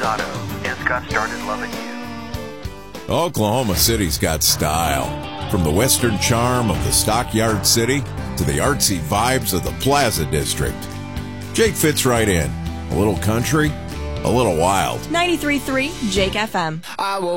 Auto has got started loving you. Oklahoma City's got style. From the western charm of the Stockyard City to the artsy vibes of the Plaza District. Jake fits right in. A little country, a little wild. 93.3 Jake FM. I woke